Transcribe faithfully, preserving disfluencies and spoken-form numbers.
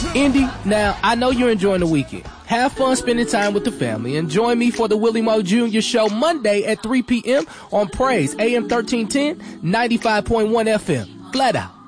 Indy, now, I know you're enjoying the weekend. Have fun spending time with the family and join me for the Willie Moe Junior Show Monday at three p.m. on Praise A M thirteen ten, ninety-five point one F M. Flat out.